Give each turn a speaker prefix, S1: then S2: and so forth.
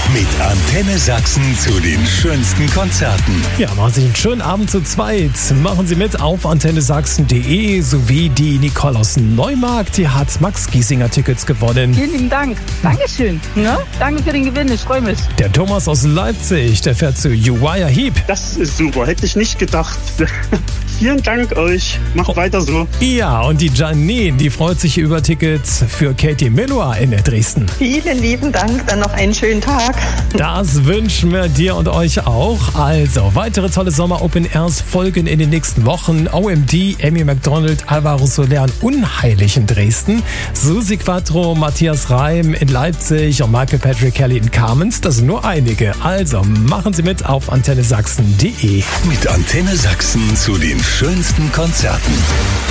S1: Mit Antenne Sachsen zu den schönsten Konzerten.
S2: Ja, machen Sie einen schönen Abend zu zweit. Machen Sie mit auf antennesachsen.de sowie die Nicole aus Neumarkt. Die hat Max Giesinger Tickets gewonnen.
S3: Vielen lieben Dank. Dankeschön. Ne? Danke für den Gewinn, ich freue mich.
S2: Der Thomas aus Leipzig, der fährt zu Uriah Heep.
S4: Das ist super, hätte ich nicht gedacht. Vielen Dank euch, macht weiter so.
S2: Ja, und die Janine, die freut sich über Tickets für Katie Melua in Dresden.
S5: Vielen lieben Dank, dann noch einen schönen Tag.
S2: Das wünschen wir dir und euch auch. Also, weitere tolle Sommer-Open-Airs folgen in den nächsten Wochen. OMD, Amy McDonald, Alvaro Soler und Unheilig in Dresden. Susi Quattro, Matthias Reim in Leipzig und Michael Patrick Kelly in Kamenz. Das sind nur einige. Also, machen Sie mit auf antennesachsen.de.
S1: Mit Antenne Sachsen zu den schönsten Konzerten.